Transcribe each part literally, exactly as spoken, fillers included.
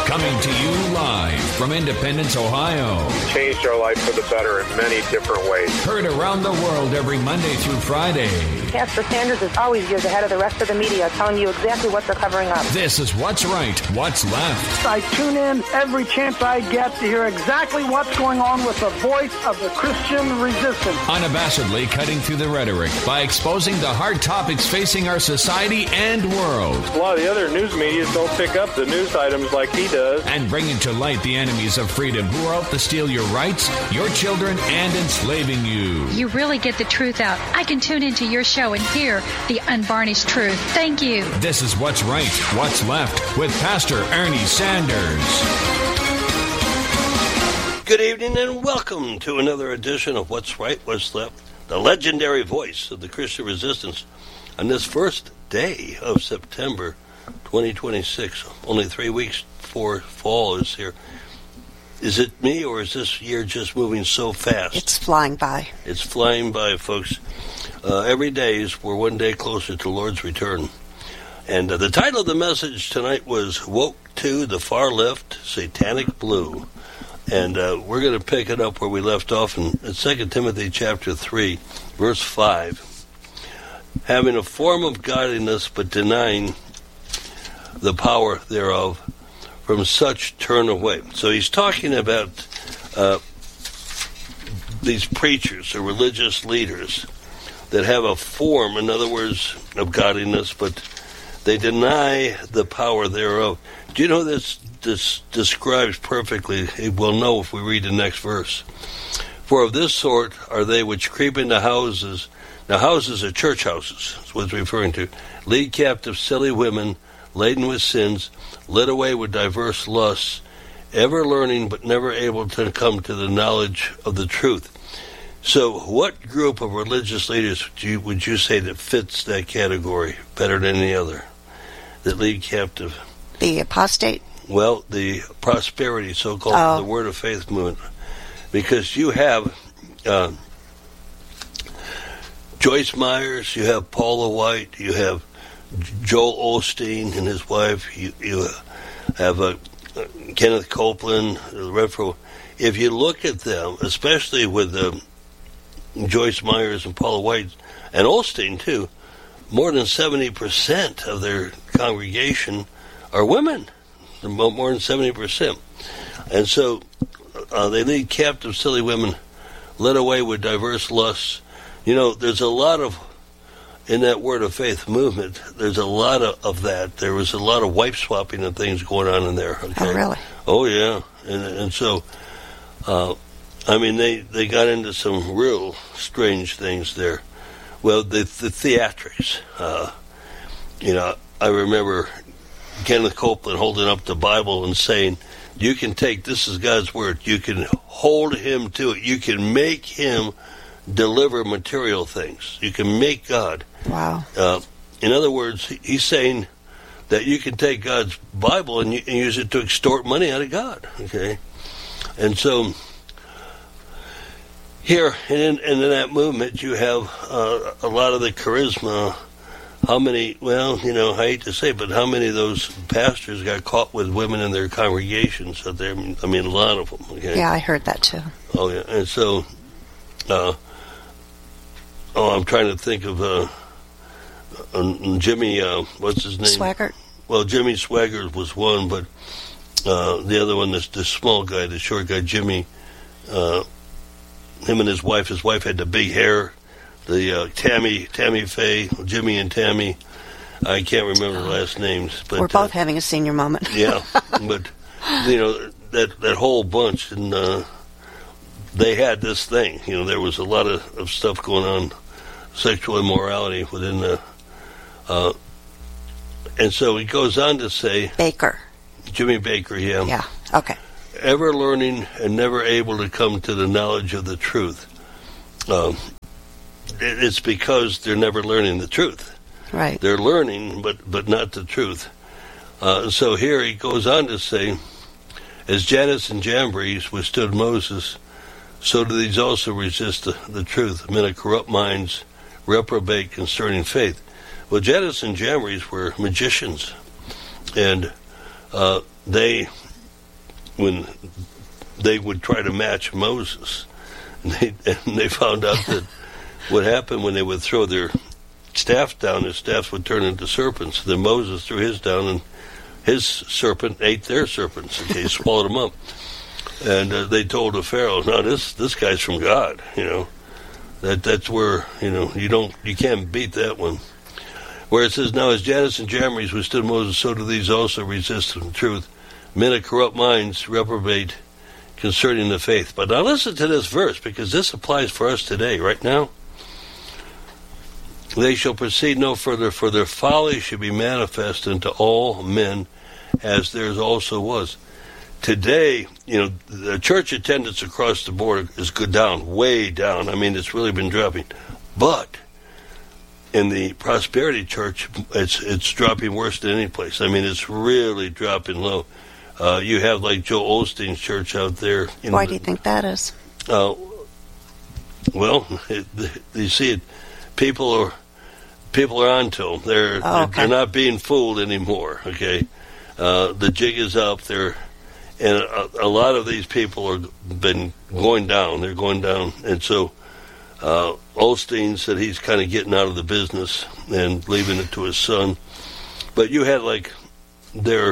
Coming to you live from Independence, Ohio. Changed our life for the better in many different ways. Heard around the world every Monday through Friday. Pastor Sanders is always years ahead of the rest of the media, telling you exactly what they're covering up. This is What's Right, What's Left. I tune in every chance I get to hear exactly what's going on with the voice of the Christian resistance. Unabashedly cutting through the rhetoric by exposing the hard topics facing our society and world. A lot of the other news media don't pick up the news items like he does. And bringing to light the enemies of freedom who are out to steal your rights, your children, and enslaving you. You really get the truth out. I can tune into your show and hear the unvarnished truth. Thank you. This is What's Right, What's Left with Pastor Ernie Sanders. Good evening and welcome to another edition of What's Right, What's Left, the legendary voice of the Christian resistance on this first day of September twenty twenty-six. Only three weeks before fall is here. Is it me, or is this year just moving so fast? It's flying by. It's flying by, folks. Uh, every day is we're one day closer to Lord's return. And uh, the title of the message tonight was Woke to the Far Left, Satanic Blue. And uh, we're going to pick it up where we left off in, in Second Timothy chapter three, verse five. Having a form of godliness, but denying the power thereof, from such turn away. So he's talking about uh, these preachers or religious leaders that have a form, in other words, of godliness, but they deny the power thereof. Do you know this, this describes perfectly? We'll know if we read the next verse. For of this sort are they which creep into houses. Now houses are church houses, that's what it's referring to. Lead captive silly women, laden with sins, led away with diverse lusts, ever learning but never able to come to the knowledge of the truth. So what group of religious leaders would you, would you say that fits that category better than any other, that lead captive? The apostate? Well, the prosperity, so-called oh. the Word of Faith movement. Because you have uh, Joyce Myers, you have Paula White, you have Joel Osteen and his wife, you, you have uh, Kenneth Copeland, Redford. If you look at them, especially with uh, Joyce Myers and Paula White, and Osteen too, more than seventy percent of their congregation are women, more than seventy percent. And so uh, they lead captive silly women, led away with diverse lusts. You know, there's a lot of in that Word of Faith movement, there's a lot of, of that. There was a lot of wife swapping and things going on in there. Okay? Oh, really? Oh, yeah. And, and so, uh, I mean, they, they got into some real strange things there. Well, the, the theatrics. Uh, you know, I remember Kenneth Copeland holding up the Bible and saying, you can take, this is God's Word, you can hold him to it. You can make him deliver material things. You can make God. Wow. Uh, in other words, he's saying that you can take God's Bible and, you, and use it to extort money out of God. Okay, and so here in, in that movement, you have uh, a lot of the charisma. How many? Well, you know, I hate to say, but how many of those pastors got caught with women in their congregations? So there, I mean, a lot of them. Okay? Yeah, I heard that too. Oh yeah, and so. Uh, oh, I'm trying to think of. Uh, Uh, Jimmy, uh, what's his name? Swaggart. Well, Jimmy Swaggart was one, but uh, the other one, this the small guy, the short guy, Jimmy. Uh, him and his wife. His wife had the big hair. The uh, Tammy, Tammy Faye, Jimmy and Tammy. I can't remember the last names, but we're both uh, having a senior moment. yeah, but you know that that whole bunch, and uh, they had this thing. You know, there was a lot of, of stuff going on, sexual immorality within the. Uh, and so he goes on to say... Baker. Jimmy Baker, yeah. Yeah, okay. Ever learning and never able to come to the knowledge of the truth. Um, it, it's because they're never learning the truth. Right. They're learning, but, but not the truth. Uh, so here he goes on to say, as Jannes and Jambres withstood Moses, so do these also resist the, the truth. Men of corrupt minds reprobate concerning faith. Well, Jannes and Jambres were magicians, and uh, they when they would try to match Moses. And they, and they found out that what happened when they would throw their staff down, their staffs would turn into serpents. Then Moses threw his down, and his serpent ate their serpents. Okay, he swallowed them up. And uh, they told the Pharaoh, "No, this this guy's from God. You know, that that's where you know you don't you can't beat that one." Where it says, "Now as Jannes and Jambres withstood Moses, so do these also resist the truth. Men of corrupt minds reprobate concerning the faith." But now listen to this verse, because this applies for us today, right now. "They shall proceed no further, for their folly should be manifest unto all men, as theirs also was." Today, you know, the church attendance across the board is good down, way down. I mean, it's really been dropping. But in the prosperity church, it's it's dropping worse than any place. I mean, it's really dropping low. Uh, you have like Joel Osteen's church out there. You know, Why do you think that is? Uh, well, it, you see it. People are people are onto them. They're oh, okay. they're not being fooled anymore. Okay, uh, the jig is up. They're and a, a lot of these people are been going down. They're going down, and so uh, Osteen said he's kind of getting out of the business and leaving it to his son. But you had like their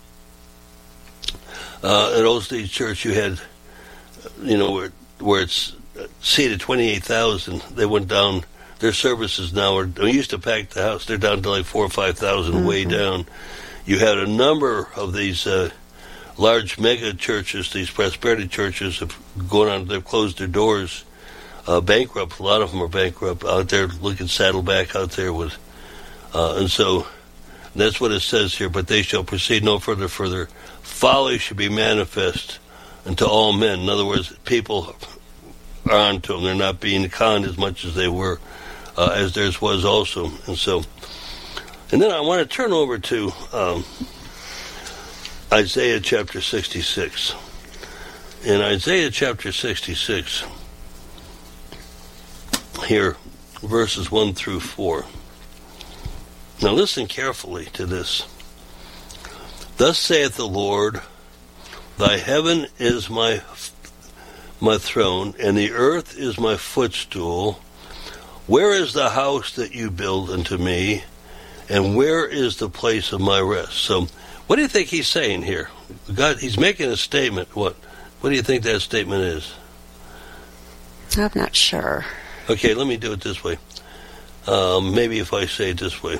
uh, at Osteen's church, you had you know where where it's seated twenty-eight thousand. They went down. Their services now are, they used to pack the house. They're down to like four or five thousand, mm-hmm. way down. You had a number of these uh, large mega churches, these prosperity churches, have gone on. They've closed their doors, uh, bankrupt. A lot of them are bankrupt out there, looking Saddleback out there with, uh, and so that's what it says here. But they shall proceed no further. Further folly should be manifest unto all men. In other words, people are onto them. They're not being conned as much as they were. Uh, as theirs was also. And so, and then I want to turn over to um, Isaiah chapter sixty-six. In Isaiah chapter sixty-six, here, verses one through four. Now listen carefully to this. "Thus saith the Lord, Thy heaven is my my throne, and the earth is my footstool. Where is the house that you build unto me, and where is the place of my rest?" So, what do you think he's saying here? God, he's making a statement. What? What do you think that statement is? I'm not sure. Okay, let me do it this way. Um, maybe if I say it this way.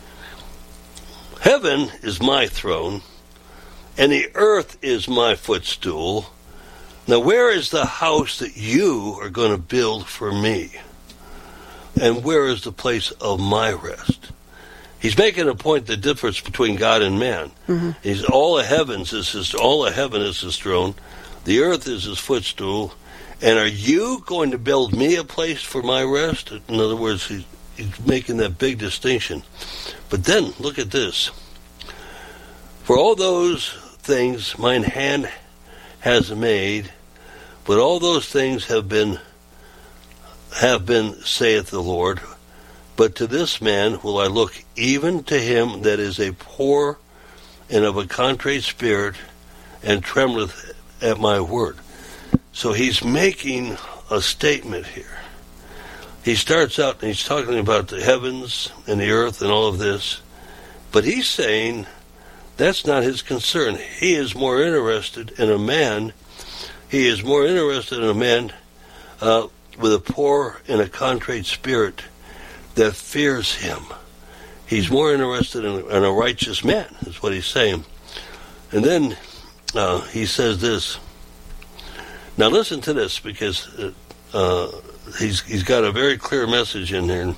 Heaven is my throne, and the earth is my footstool. Now, where is the house that you are going to build for me? And where is the place of my rest? He's making a point, the difference between God and man. Mm-hmm. He's all of heavens is his, all of heaven is his throne. The earth is his footstool. And are you going to build me a place for my rest? In other words, he's, he's making that big distinction. But then, look at this. For all those things mine hand has made, but all those things have been have been, saith the Lord. But to this man will I look, even to him that is a poor and of a contrite spirit, and trembleth at my word. So he's making a statement here. He starts out and he's talking about the heavens and the earth and all of this, but he's saying that's not his concern. He is more interested in a man, he is more interested in a man uh, with a poor and a contrite spirit that fears him. He's more interested in, in a righteous man, is what he's saying. And then uh, he says this. Now listen to this, because uh, uh, he's he's got a very clear message in here.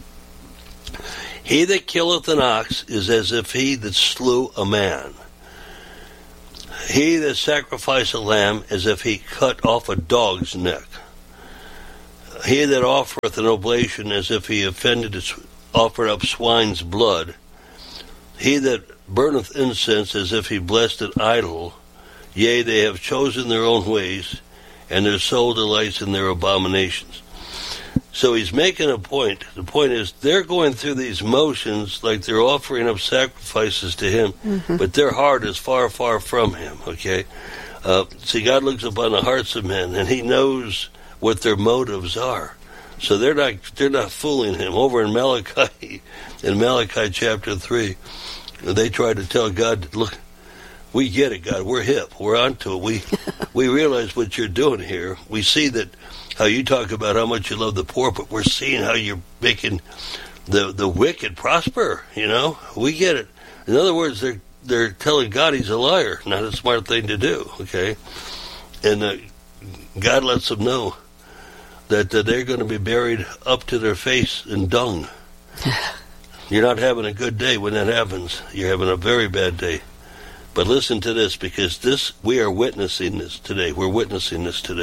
He that killeth an ox is as if he that slew a man. He that sacrificeth a lamb as if he cut off a dog's neck. He that offereth an oblation as if he offended its, offered up swine's blood. He that burneth incense as if he blessed an idol. Yea, they have chosen their own ways, and their soul delights in their abominations. So he's making a point. The point is, they're going through these motions like they're offering up sacrifices to him, mm-hmm. but their heart is far, far from him, okay? Uh, see, God looks upon the hearts of men, and He knows what their motives are. So they're not they're not fooling Him. Over in Malachi, in Malachi chapter three, they try to tell God, look, we get it, God. We're hip. We're onto it. We we realize what you're doing here. We see that how you talk about how much you love the poor, but we're seeing how you're making the the wicked prosper. You know, we get it. In other words, they're they're telling God He's a liar. Not a smart thing to do. Okay, and uh, God lets them know that uh, they're going to be buried up to their face in dung. You're not having a good day when that happens. You're having a very bad day. But listen to this, because this we are witnessing this today. We're witnessing this today.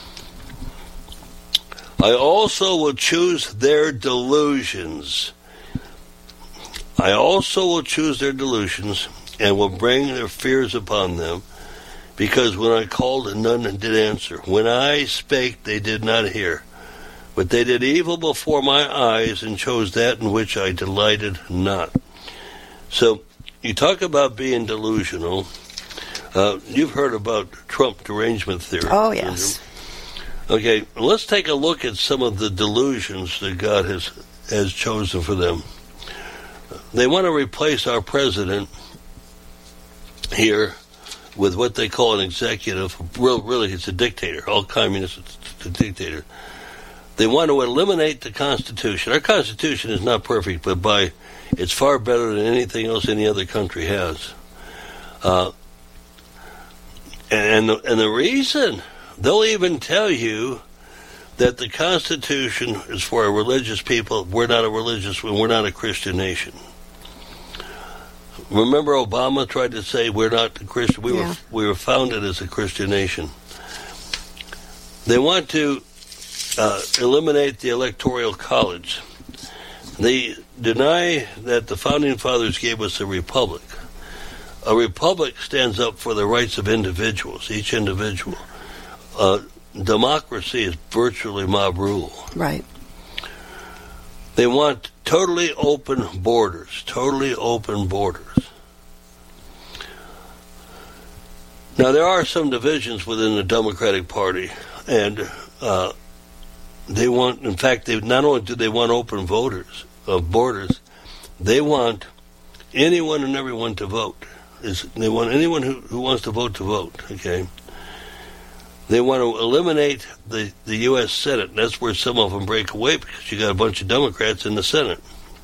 I also will choose their delusions. I also will choose their delusions and will bring their fears upon them, because when I called, none did answer. When I spake, they did not hear. But they did evil before my eyes and chose that in which I delighted not. So, you talk about being delusional. Uh, you've heard about Trump derangement theory. Oh, yes. Okay, let's take a look at some of the delusions that God has, has chosen for them. They want to replace our president here with what they call an executive. Real, really, it's a dictator. All communists, it's a dictator. They want to eliminate the Constitution. Our Constitution is not perfect, but by it's far better than anything else any other country has. Uh, and, the, and the reason, they'll even tell you that the Constitution is for a religious people. We're not a religious, we're not a Christian nation. Remember Obama tried to say we're not a Christian, we yeah. were we were founded as a Christian nation. They want to uh, eliminate the Electoral College. They deny that the Founding Fathers gave us a republic. A republic stands up for the rights of individuals, each individual. Uh, democracy is virtually mob rule. Right. They want totally open borders, totally open borders. Now, there are some divisions within the Democratic Party, and uh, they want, in fact, they not only do they want open voters, uh, borders, they want anyone and everyone to vote. Is They want anyone who, who wants to vote to vote, okay? They want to eliminate the, the U S Senate. And that's where some of them break away, because you got a bunch of Democrats in the Senate.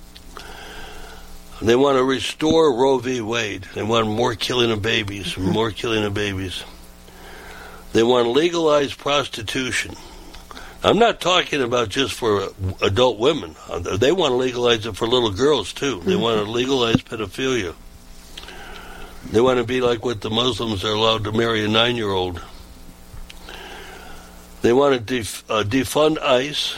They want to restore Roe v. Wade. They want more killing of babies, more killing of babies. They want to legalize prostitution. I'm not talking about just for adult women. They want to legalize it for little girls, too. They want to legalize pedophilia. They want to be like what the Muslims are allowed to marry a nine-year-old. They want to def, uh, defund ICE.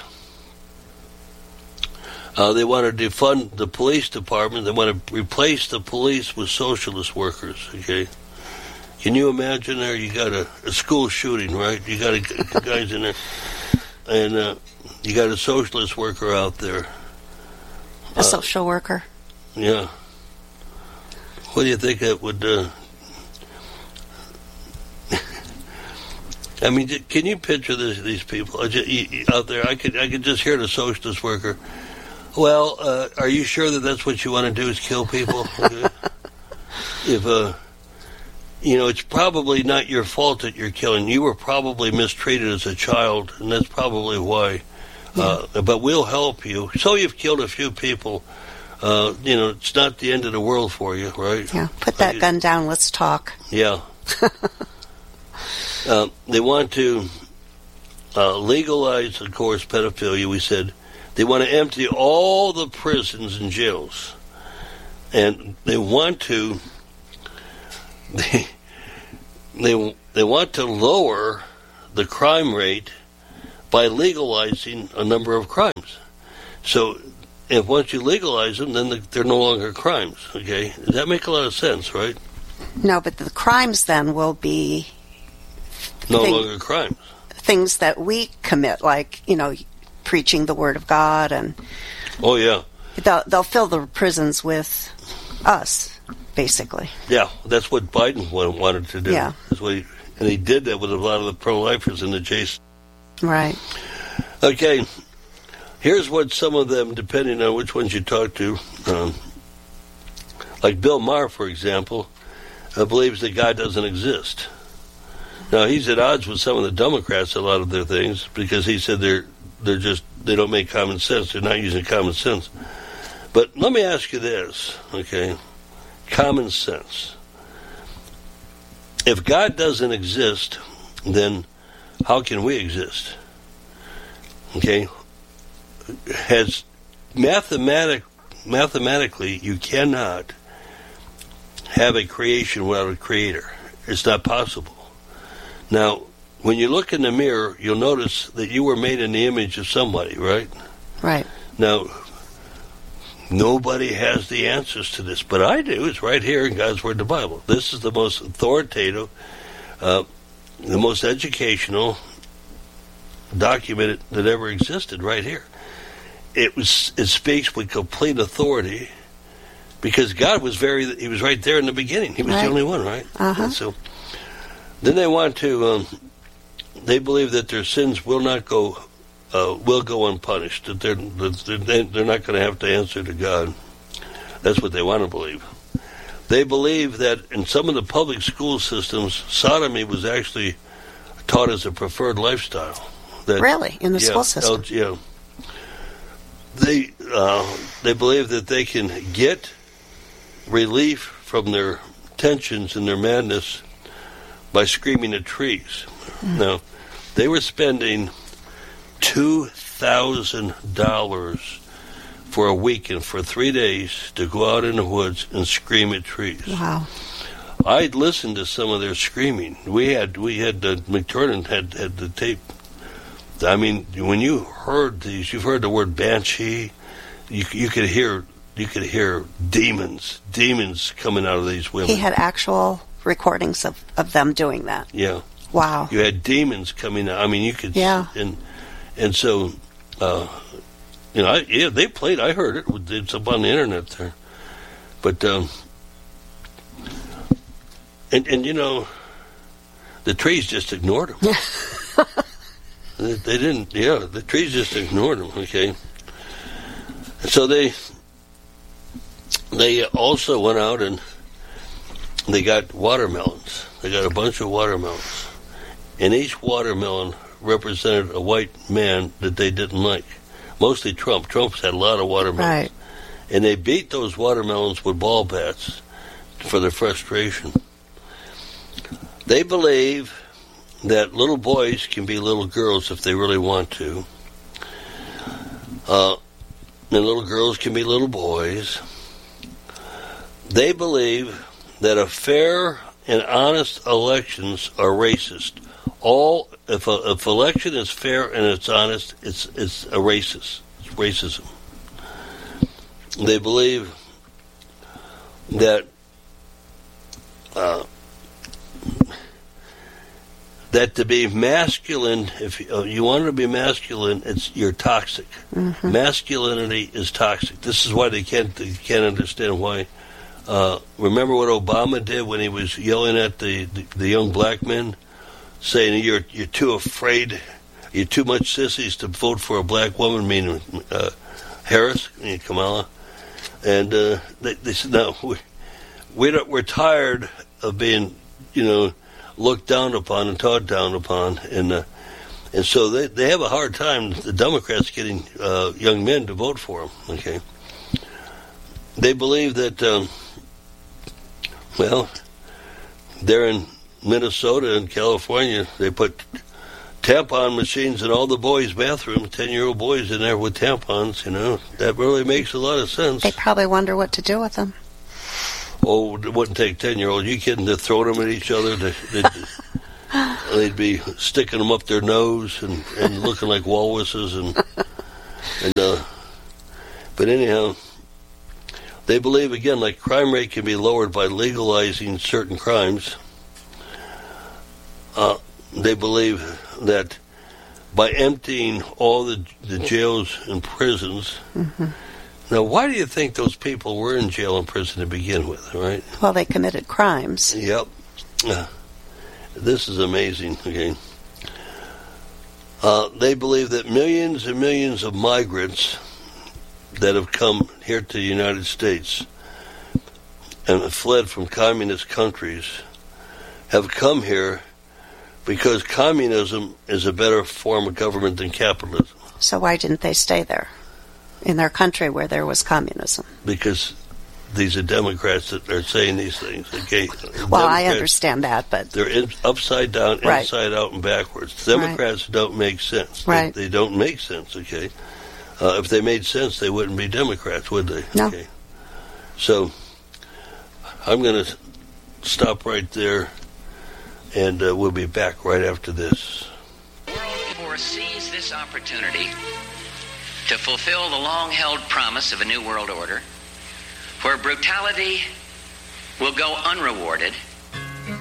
Uh, they want to defund the police department. They want to replace the police with socialist workers, okay? Can you imagine there? You got a, a school shooting, right? You got a, guys in there, and uh, you got a socialist worker out there. A uh, social worker? Yeah. What do you think that would... Uh, I mean, can you picture this, these people out there? I could, I could just hear the socialist worker. Well, uh, are you sure that that's what you want to do, is kill people? If, uh, you know, it's probably not your fault that you're killing. You were probably mistreated as a child, and that's probably why. Uh, yeah. But we'll help you. So you've killed a few people. Uh, you know, it's not the end of the world for you, right? Yeah. Put that uh, gun down. Let's talk. Yeah. Uh, they want to uh, legalize, of course, pedophilia. We said they want to empty all the prisons and jails, and they want to they they they want to lower the crime rate by legalizing a number of crimes. So, if once you legalize them, then they're no longer crimes. Okay, does that make a lot of sense, right? No, but the crimes then will be. No thing, longer crimes. Things that we commit, like, you know, preaching the Word of God, and oh yeah, they'll, they'll fill the prisons with us. basically. Yeah, that's what Biden wanted to do. Yeah. That's what he, and he did that with a lot of the pro-lifers in the Jason. Right. Okay, here's what some of them, depending on which ones you talk to, um, like Bill Maher, for example, uh, believes that God doesn't exist. Now, he's at odds with some of the Democrats, a lot of their things, because he said they're they're just, they don't make common sense. They're not using common sense. But let me ask you this, okay? Common sense. If God doesn't exist, then how can we exist? Okay? Has mathematic, mathematically, you cannot have a creation without a creator. It's not possible. Now, when you look in the mirror, you'll notice that you were made in the image of somebody, right? Right. Now, nobody has the answers to this, but I do. It's right here in God's Word, the Bible. This is the most authoritative, uh, the most educational document that ever existed right here. It was. It speaks with complete authority because God was very, he was right there in the beginning. He was right. the only one, right? Uh-huh. And so then they want to, um, they believe that their sins will not go Uh, will go unpunished, that they're, that they're not going to have to answer to God. That's what they want to believe. They believe that in some of the public school systems, sodomy was actually taught as a preferred lifestyle. That, really? In the yeah, school system? L- yeah. They, uh, they believe that they can get relief from their tensions and their madness by screaming at trees. Mm. Now, they were spending two thousand dollars for a weekend, for three days, to go out in the woods and scream at trees. Wow. I'd listened to some of their screaming. We had, we had, uh, McTurnan had, had the tape. I mean, when you heard these, you've heard the word banshee, you, you could hear, you could hear demons, demons coming out of these women. He had actual recordings of, of them doing that. Yeah. Wow. You had demons coming out. I mean, you could, yeah. and, And so, uh, you know, I, yeah, they played. I heard it. It's up on the internet there. But, um, and, and you know, the trees just ignored them. they, they didn't, yeah, the trees just ignored them, okay? And so they, they also went out and they got watermelons. They got a bunch of watermelons. And each watermelon represented a white man that they didn't like. Mostly Trump. Trump's had a lot of watermelons. Right. And they beat those watermelons with ball bats for their frustration. They believe that little boys can be little girls if they really want to. Uh, and little girls can be little boys. They believe that a fair and honest elections are racist. All if a, if election is fair and it's honest, it's it's a racist. It's racism. They believe that uh, that to be masculine, if you, uh, you want to be masculine, it's you're toxic. Mm-hmm. Masculinity is toxic. This is why they can't they can't understand why. Uh, remember what Obama did when he was yelling at the, the, the young black men, saying you're you're too afraid, you're too much sissies to vote for a black woman, meaning uh, Harris, meaning Kamala, and uh, they, they said no, we we don't, we're tired of being, you know, looked down upon and taught down upon, and uh, and so they they have a hard time, the Democrats, getting uh, young men to vote for them. Okay, they believe that um, well, they're in Minnesota and California, they put tampon machines in all the boys' bathrooms, ten-year-old boys in there with tampons, you know. That really makes a lot of sense. They probably wonder what to do with them. Oh, it wouldn't take ten-year-olds. You kidding? They're throwing them at each other. They'd, they'd, they'd be sticking them up their nose and, and looking like walruses. And, and uh, But anyhow, they believe, again, like crime rate can be lowered by legalizing certain crimes. Uh, they believe that by emptying all the, the jails and prisons, mm-hmm. Now, why do you think those people were in jail and prison to begin with, right? Well, they committed crimes. Yep. Uh, this is amazing, okay? Uh, they believe that millions and millions of migrants that have come here to the United States and have fled from communist countries have come here because communism is a better form of government than capitalism. So why didn't they stay there, in their country where there was communism? Because these are Democrats that are saying these things. Okay? Well, Democrats, I understand that, but... They're in, upside down, Right. inside out, and backwards. Democrats right. don't make sense. Right. They, they don't make sense, okay? Uh, if they made sense, they wouldn't be Democrats, would they? No. Okay. So, I'm going to stop right there, and uh, we'll be back right after this. The world foresees this opportunity to fulfill the long-held promise of a new world order, where brutality will go unrewarded